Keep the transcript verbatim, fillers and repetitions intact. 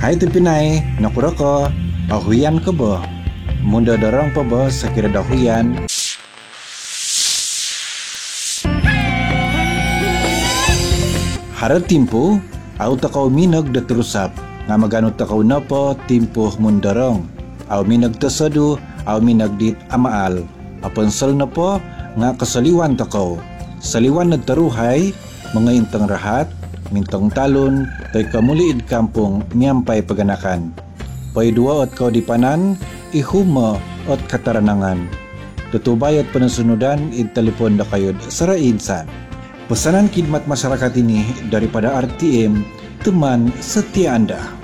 Hai tu Pinay, nakura ko, ahuyan ka ba? Munda darang pa ba sa kira dahuyan? Hara timpo, au takaw minag da terusap, nga magano takaw na po timpo mundarong. Au minag tasadu, au minag dit amaal. Apansal na po, nga kasaliwan takaw. Saliwan na taruhay, mga intang rahat, mintang talon, tay kamuliid kampong nyampay paganakan. Pay dua at kau dipanan, ihuma at kataranangan. Tutubay at panasunudan, id telepon da kayod sarainsan. Pesanan khidmat masyarakat ini daripada R T M, teman setia Anda.